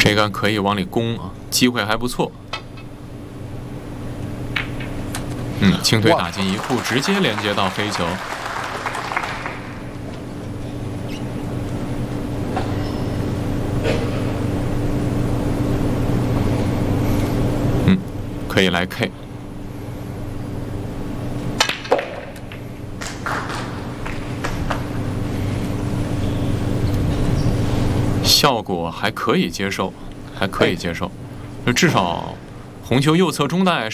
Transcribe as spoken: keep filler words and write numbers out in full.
黑杆可以往里攻啊，机会还不错。嗯，轻腿打进一步，直接连接到黑球。嗯，可以来 K。 效果还可以接受，还可以接受，就至少红球右侧中带。